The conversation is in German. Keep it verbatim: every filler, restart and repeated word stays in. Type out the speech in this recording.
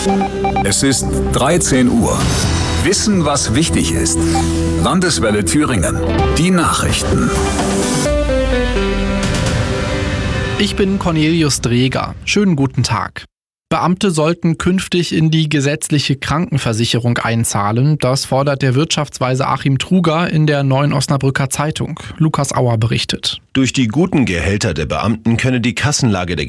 Es ist dreizehn Uhr. Wissen, was wichtig ist. Landeswelle Thüringen. Die Nachrichten. Ich bin Cornelius Dreger. Schönen guten Tag. Beamte sollten künftig in die gesetzliche Krankenversicherung einzahlen. Das fordert der Wirtschaftsweise Achim Truger in der Neuen Osnabrücker Zeitung. Lukas Auer berichtet. Durch die guten Gehälter der Beamten könne die Kassenlage der